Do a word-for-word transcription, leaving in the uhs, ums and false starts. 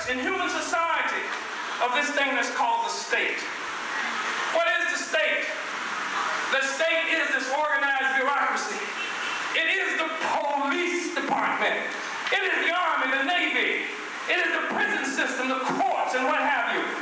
in human society of this thing that's called the state. What is the state? The state is this organized bureaucracy. It is the police department. It is the Army, the Navy. It is the prison system, the courts, and what have you.